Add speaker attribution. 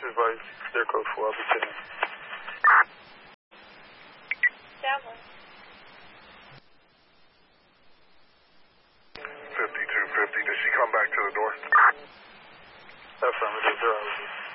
Speaker 1: advise, clear code 4, I'll be sitting.
Speaker 2: Download.
Speaker 3: 5250, did she come back to the door?
Speaker 1: Affirmative, 0.